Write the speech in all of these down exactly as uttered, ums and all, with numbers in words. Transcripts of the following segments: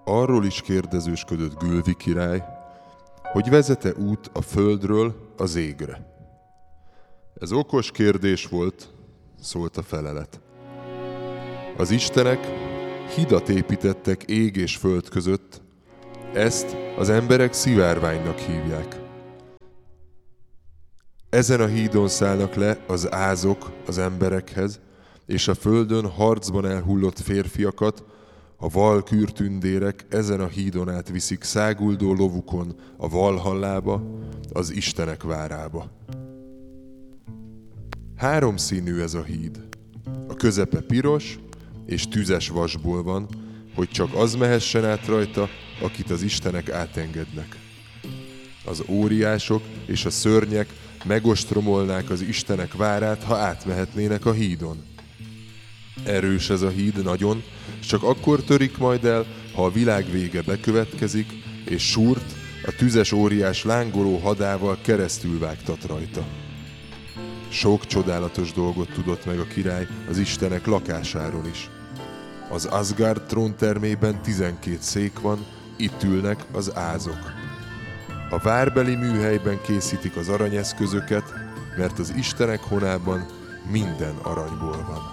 Arról is kérdezősködött Gülvi király, hogy vezet-e út a földről az égre. Ez okos kérdés volt, szólt a felelet. Az istenek hidat építettek ég és föld között, ezt az emberek szivárványnak hívják. Ezen a hídon szállnak le az ázok az emberekhez, és a földön harcban elhullott férfiakat a valkürtündérek ezen a hídon át viszik száguldó lovukon a Valhallába, az istenek várába. Háromszínű ez a híd. A közepe piros és tüzes vasból van, hogy csak az mehessen át rajta, akit az istenek átengednek. Az óriások és a szörnyek megostromolnák az istenek várát, ha átmehetnének a hídon. Erős ez a híd nagyon, s csak akkor törik majd el, ha a világ vége bekövetkezik, és Súrt, a tüzes óriás lángoló hadával keresztül vágtat rajta. Sok csodálatos dolgot tudott meg a király az istenek lakásáról is. Az Asgard tróntermében tizenkét szék van, itt ülnek az ázok. A várbeli műhelyben készítik az aranyeszközöket, mert az istenek honában minden aranyból van.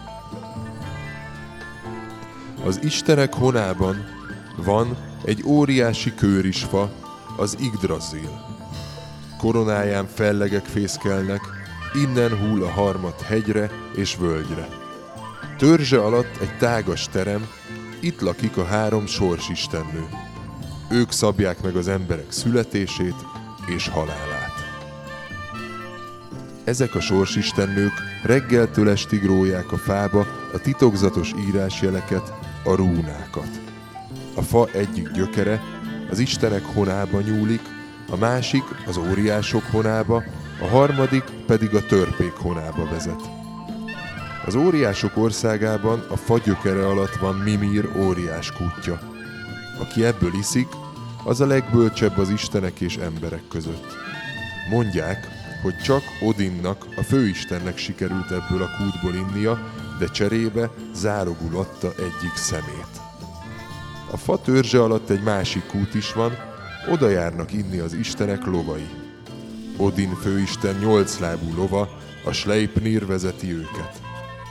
Az istenek honában van egy óriási kőrisfa, az Yggdrasil. Koronáján fellegek fészkelnek, innen hull a harmat hegyre és völgyre. Törzse alatt egy tágas terem, itt lakik a három sorsistennő. Ők szabják meg az emberek születését és halálát. Ezek a sorsistennők reggeltől estig róják a fába a titokzatos írásjeleket, a rúnákat. A fa egyik gyökere az istenek honába nyúlik, a másik az óriások honába, a harmadik pedig a törpék honába vezet. Az óriások országában a fa gyökere alatt van Mimir óriás kútja. Aki ebből iszik, az a legbölcsebb az istenek és emberek között. Mondják, hogy csak Odinnak, a főistennek sikerült ebből a kútból innia, de cserébe zálogul adta egyik szemét. A fa törzse alatt egy másik kút is van, oda járnak inni az istenek lovai. Odin főisten nyolclábú lova, a Sleipnir vezeti őket.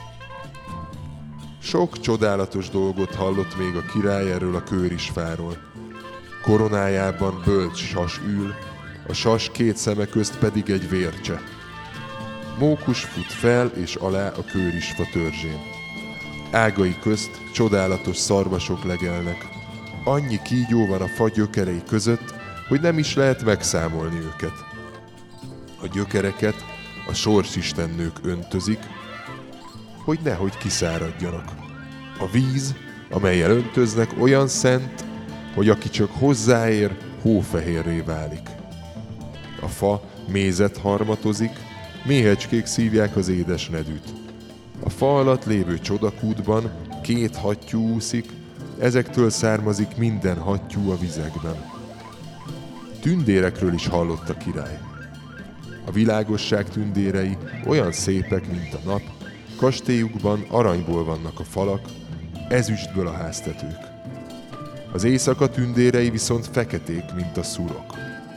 Sok csodálatos dolgot hallott még a király erről a kőrisfáról. Koronájában bölcs sas ül, a sas két szeme közt pedig egy vércse. Mókus fut fel és alá a kőrisfa törzsén. Ágai közt csodálatos szarvasok legelnek. Annyi kígyó van a fa gyökerei között, hogy nem is lehet megszámolni őket. A gyökereket a sorsistennők öntözik, hogy nehogy kiszáradjanak. A víz, amellyel öntöznek, olyan szent, hogy aki csak hozzáér, hófehérré válik. A fa mézet harmatozik, méhecskék szívják az édes nedűt. A fa alatt lévő csodakútban két hattyú úszik, ezektől származik minden hattyú a vizekben. Tündérekről is hallott a király. A világosság tündérei olyan szépek, mint a nap, kastélyukban aranyból vannak a falak, ezüstből a háztetők. Az éjszaka tündérei viszont feketék, mint a szurok.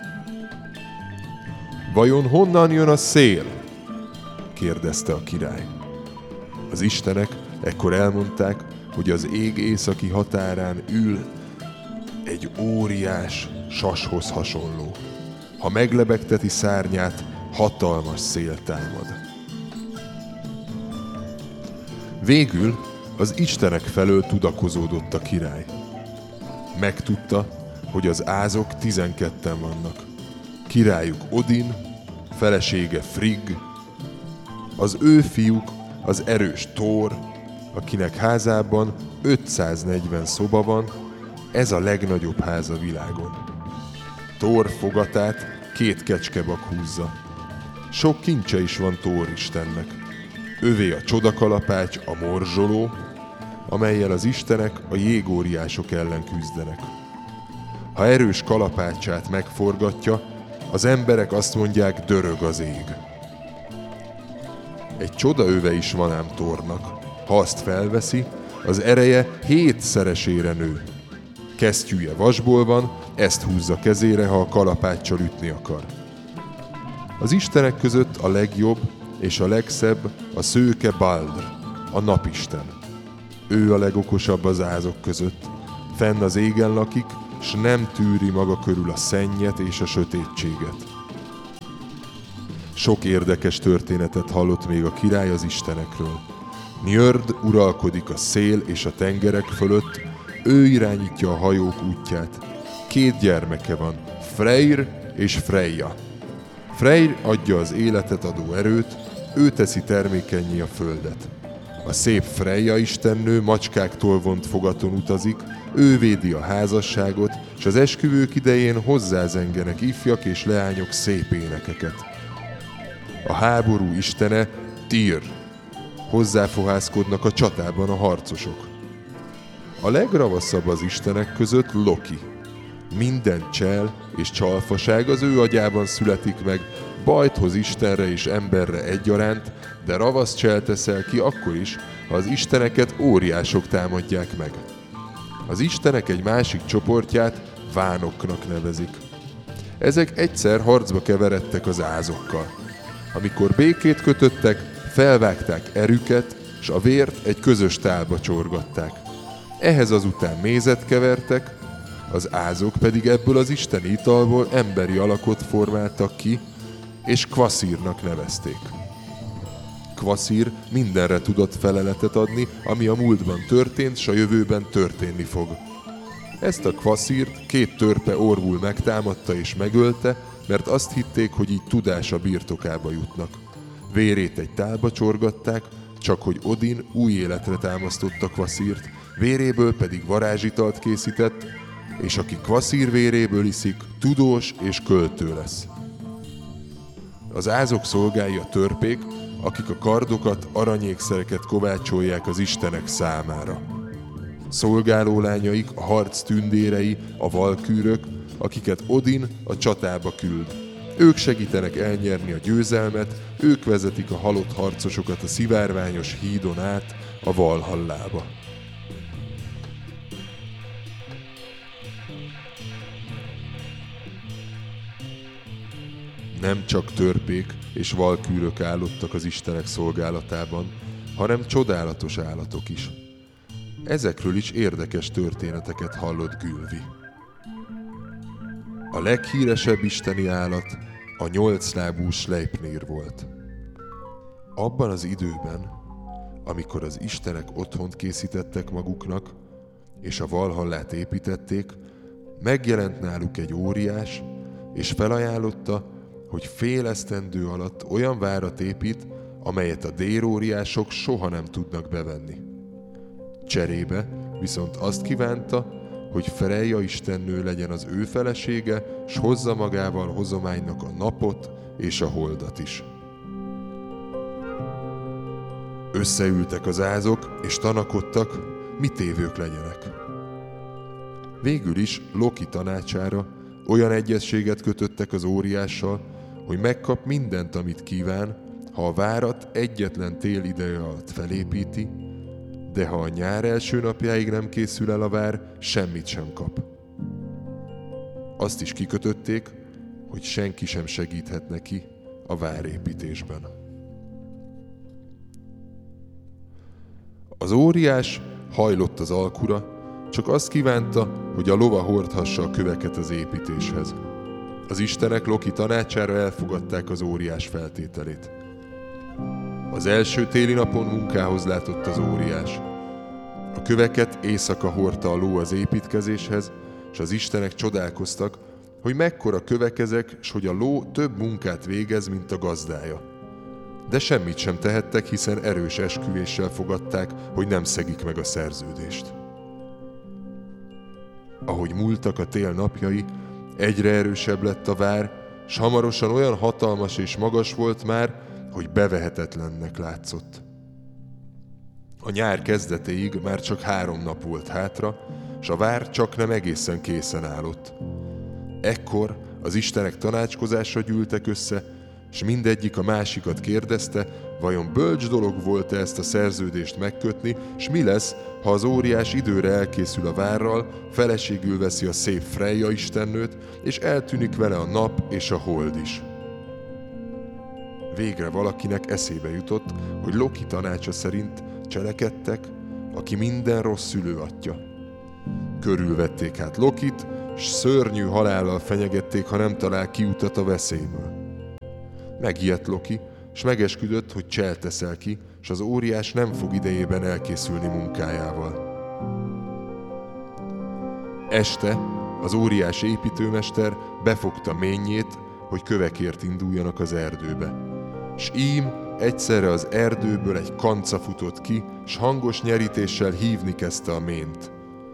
Vajon honnan jön a szél? kérdezte a király. Az istenek ekkor elmondták, hogy az ég északi határán ül egy óriás sashoz hasonló. Ha meglebegteti szárnyát, hatalmas szél támad. Végül az istenek felől tudakozódott a király. Megtudta, hogy az ázok tizenketten vannak. Királyuk Odin, felesége Frigg, az ő fiúk az erős Thor, akinek házában ötszáznegyven szoba van, ez a legnagyobb ház a világon. Thor fogatát két kecskebak húzza. Sok kincse is van Thor istennek. Övé a csodakalapács, a morzsoló, amellyel az istenek a jégóriások ellen küzdenek. Ha erős kalapácsát megforgatja, az emberek azt mondják, dörög az ég. Egy csodaöve is van ám Thornak. Ha azt felveszi, az ereje hétszeresére nő. Kesztyűje vasból van, ezt húzza kezére, ha a kalapáccsal ütni akar. Az istenek között a legjobb és a legszebb a szőke Baldr, a napisten. Ő a legokosabb az ázok között, fenn az égen lakik, s nem tűri maga körül a szennyet és a sötétséget. Sok érdekes történetet hallott még a király az istenekről. Njörd uralkodik a szél és a tengerek fölött, ő irányítja a hajók útját. Két gyermeke van, Freyr és Freyja. Freyr adja az életet adó erőt, ő teszi termékennyé a földet. A szép Freyja istennő macskáktól vont fogaton utazik, ő védi a házasságot, és az esküvők idején hozzázengenek ifjak és leányok szép énekeket. A háború istene Tyr. Hozzáfohászkodnak a csatában a harcosok. A legravaszabb az istenek között Loki. Minden csel és csalfaság az ő agyában születik meg, bajt hoz istenre és emberre egyaránt, de ravasz csel teszel ki akkor is, ha az isteneket óriások támadják meg. Az istenek egy másik csoportját vánoknak nevezik. Ezek egyszer harcba keveredtek az ázokkal. Amikor békét kötöttek, felvágták erüket, s a vért egy közös tálba csorgatták. Ehhez azután mézet kevertek, az ázok pedig ebből az isteni italból emberi alakot formáltak ki, és Kvaszírnak nevezték. Kvaszír mindenre tudott feleletet adni, ami a múltban történt, s a jövőben történni fog. Ezt a Kvaszírt két törpe orvul megtámadta és megölte, mert azt hitték, hogy így tudása birtokába jutnak. Vérét egy tálba csorgatták, csak hogy Odin új életre támasztotta Kvaszírt, véréből pedig varázsitalt készített, és aki Kvaszír véréből iszik, tudós és költő lesz. Az ázok szolgái a törpék, akik a kardokat, aranyékszereket kovácsolják az istenek számára. Szolgálólányaik a harc tündérei, a valkűrök, akiket Odin a csatába küld. Ők segítenek elnyerni a győzelmet, ők vezetik a halott harcosokat a szivárványos hídon át a Valhallába. Nem csak törpék és valkűrök állottak az istenek szolgálatában, hanem csodálatos állatok is. Ezekről is érdekes történeteket hallott Gylfi. A leghíresebb isteni állat a nyolclábú Sleipnir volt. Abban az időben, amikor az istenek otthont készítettek maguknak, és a Valhallát építették, megjelent náluk egy óriás, és felajánlotta, hogy fél esztendő alatt olyan várat épít, amelyet a déróriások soha nem tudnak bevenni. Cserébe viszont azt kívánta, hogy Freyja istennő legyen az ő felesége, s hozza magával hozománynak a napot és a holdat is. Összeültek az ázok, és tanakodtak, mit tévők legyenek. Végül is Loki tanácsára olyan egyezséget kötöttek az óriással, hogy megkap mindent, amit kíván, ha a várat egyetlen tél ideje alatt felépíti, de ha a nyár első napjáig nem készül el a vár, semmit sem kap. Azt is kikötötték, hogy senki sem segíthet neki a várépítésben. Az óriás hajlott az alkura, csak azt kívánta, hogy a lova hordhassa a köveket az építéshez. Az istenek Loki tanácsára elfogadták az óriás feltételét. Az első téli napon munkához látott az óriás. A köveket éjszaka hordta a ló az építkezéshez, és az istenek csodálkoztak, hogy mekkora kövek ezek, s hogy a ló több munkát végez, mint a gazdája. De semmit sem tehettek, hiszen erős esküvéssel fogadták, hogy nem szegik meg a szerződést. Ahogy múltak a tél napjai, egyre erősebb lett a vár, s hamarosan olyan hatalmas és magas volt már, hogy bevehetetlennek látszott. A nyár kezdetéig már csak három nap volt hátra, s a vár csak nem egészen készen állott. Ekkor az istenek tanácskozásra gyűltek össze, s mindegyik a másikat kérdezte, vajon bölcs dolog volt-e ezt a szerződést megkötni, s mi lesz, ha az óriás időre elkészül a várral, feleségül veszi a szép Freyja istennőt, és eltűnik vele a nap és a hold is. Végre valakinek eszébe jutott, hogy Loki tanácsa szerint cselekedtek, aki minden rossz szülő atya. Körülvették hát Lokit, s szörnyű halállal fenyegették, ha nem talál kiutat a veszélyből. Megijedt Loki, s megesküdött, hogy cselt teszel ki, s az óriás nem fog idejében elkészülni munkájával. Este az óriás építőmester befogta ménjét, hogy kövekért induljanak az erdőbe. S ím egyszerre az erdőből egy kanca futott ki, s hangos nyerítéssel hívni kezdte a mént.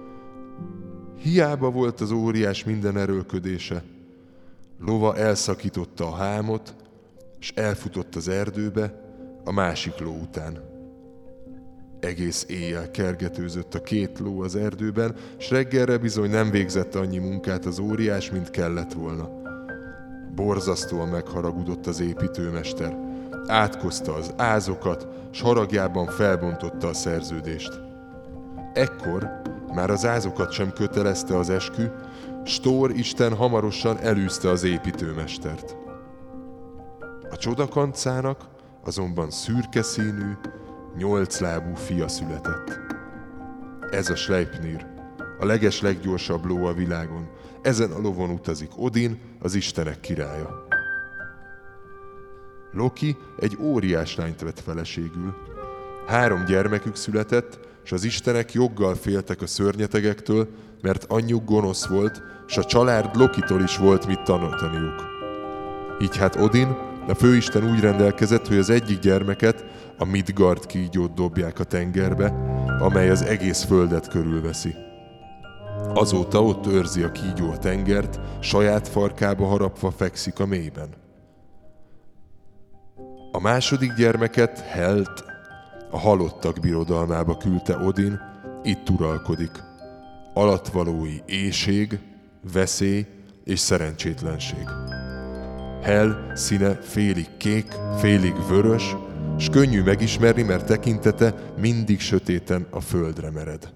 Hiába volt az óriás minden erőlködése. Lova elszakította a hámot, s elfutott az erdőbe a másik ló után. Egész éjjel kergetőzött a két ló az erdőben, s reggelre bizony nem végzett annyi munkát az óriás, mint kellett volna. Borzasztóan megharagudott az építőmester. Átkozta az ázokat, s haragjában felbontotta a szerződést. Ekkor már az ázokat sem kötelezte az eskü, s Thor isten hamarosan elűzte az építőmestert. A csodakancának azonban szürke színű, nyolclábú fia született. Ez a Sleipnir, a legesleggyorsabb ló a világon. Ezen a lovon utazik Odin, az istenek királya. Loki egy óriás lányt vett feleségül. Három gyermekük született, s az istenek joggal féltek a szörnyetegektől, mert anyjuk gonosz volt, s a család Lokitól is volt mit tanultaniuk. Így hát Odin, a főisten úgy rendelkezett, hogy az egyik gyermeket, a Midgard kígyót dobják a tengerbe, amely az egész földet körülveszi. Azóta ott őrzi a kígyó a tengert, saját farkába harapva fekszik a mélyben. A második gyermeket, Helt, a halottak birodalmába küldte Odin, itt uralkodik. Alattvalói éhség, veszély és szerencsétlenség. Hel színe félig kék, félig vörös, s könnyű megismerni, mert tekintete mindig sötéten a földre mered.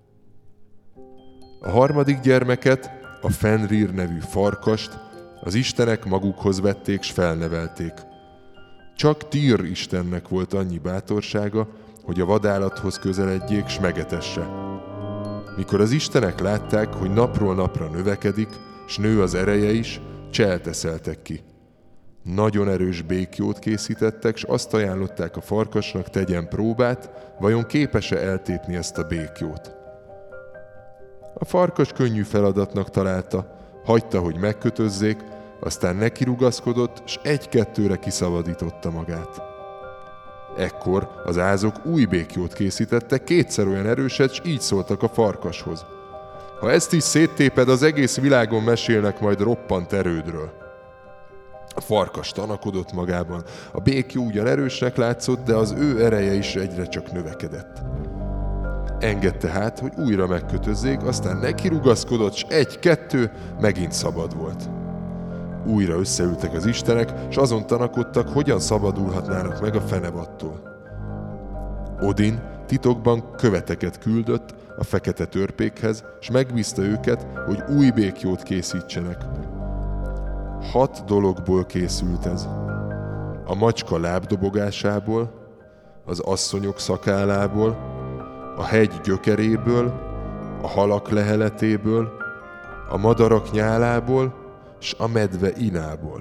A harmadik gyermeket, a Fenrir nevű farkast, az istenek magukhoz vették s felnevelték. Csak Tyr istennek volt annyi bátorsága, hogy a vadállathoz közeledjék s megetesse. Mikor az istenek látták, hogy napról napra növekedik, s nő az ereje is, cselteszeltek ki. Nagyon erős békjót készítettek, s azt ajánlották a farkasnak, tegyen próbát, vajon képes-e eltépni ezt a békjót. A farkas könnyű feladatnak találta, hagyta, hogy megkötözzék, aztán nekirugaszkodott, s egy-kettőre kiszabadította magát. Ekkor az ázok új békjót készítettek, kétszer olyan erőset, s így szóltak a farkashoz. Ha ezt is széttéped, az egész világon mesélnek majd roppant erődről. A farkas tanakodott magában, a békjó ugyan erősnek látszott, de az ő ereje is egyre csak növekedett. Engedte hát, hogy újra megkötözzék, aztán nekirugaszkodott, s egy-kettő megint szabad volt. Újra összeültek az istenek, s azon tanakodtak, hogyan szabadulhatnának meg a fenevattól. Odin titokban követeket küldött a fekete törpékhez, s megbízta őket, hogy új békjót készítsenek. Hat dologból készült ez. A macska lábdobogásából, az asszonyok szakállából, a hegy gyökeréből, a halak leheletéből, a madarak nyálából, s a medve inából.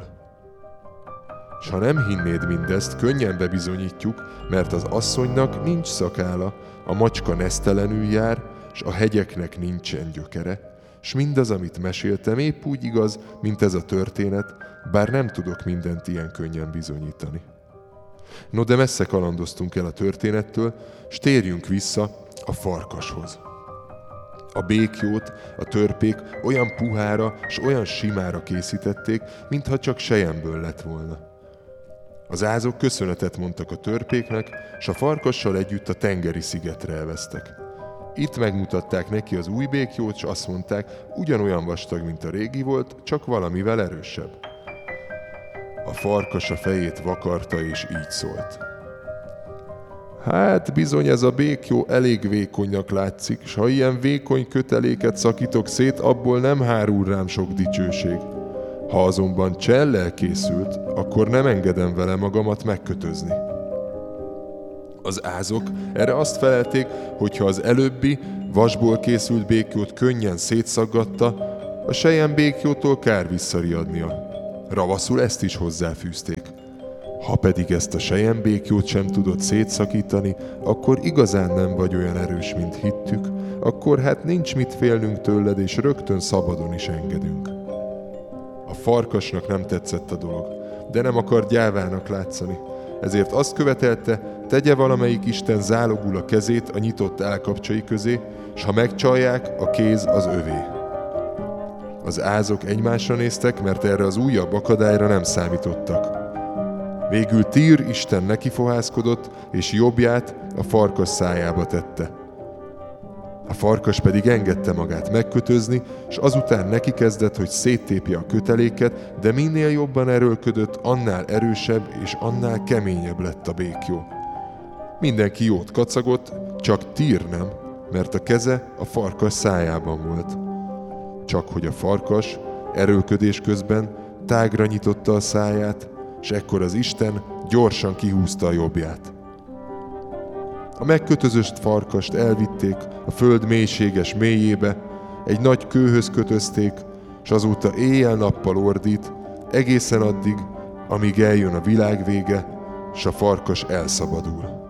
S ha nem hinnéd mindezt, könnyen bebizonyítjuk, mert az asszonynak nincs szakála, a macska nesztelenül jár, s a hegyeknek nincsen gyökere, s mindaz, amit meséltem, épp úgy igaz, mint ez a történet, bár nem tudok mindent ilyen könnyen bizonyítani. No, de messze kalandoztunk el a történettől, s térjünk vissza a farkashoz. A békjót a törpék olyan puhára s olyan simára készítették, mintha csak selyemből lett volna. Az ázok köszönetet mondtak a törpéknek, s a farkassal együtt a tengeri szigetre elveztek. Itt megmutatták neki az új békjót, s azt mondták, ugyanolyan vastag, mint a régi volt, csak valamivel erősebb. A farkas a fejét vakarta, és így szólt. Hát bizony ez a béklyó elég vékonynak látszik, s ha ilyen vékony köteléket szakítok szét, abból nem hárul rám sok dicsőség. Ha azonban csellel készült, akkor nem engedem vele magamat megkötözni. Az ázok erre azt felelték, hogy ha az előbbi, vasból készült béklyót könnyen szétszaggatta, a selyem béklyótól kár visszariadnia. Ravaszul ezt is hozzáfűzték. Ha pedig ezt a selyembéklyót sem tudod szétszakítani, akkor igazán nem vagy olyan erős, mint hittük, akkor hát nincs mit félnünk tőled, és rögtön szabadon is engedünk. A farkasnak nem tetszett a dolog, de nem akar gyávának látszani, ezért azt követelte, tegye valamelyik isten zálogul a kezét a nyitott állkapcsai közé, s ha megcsalják, a kéz az övé. Az ázok egymásra néztek, mert erre az újabb akadályra nem számítottak. Végül Tír isten nekifohászkodott, és jobbját a farkas szájába tette. A farkas pedig engedte magát megkötözni, s azután neki kezdett, hogy széttépje a köteléket, de minél jobban erőlködött, annál erősebb és annál keményebb lett a béklyó. Mindenki jót kacagott, csak Tír nem, mert a keze a farkas szájában volt. Csak hogy a farkas erőlködés közben tágra nyitotta a száját, s ekkor az Isten gyorsan kihúzta a jobbját. A megkötözött farkast elvitték a föld mélységes mélyébe, egy nagy kőhöz kötözték, s azóta éjjel-nappal ordít, egészen addig, amíg eljön a világ vége, s a farkas elszabadul.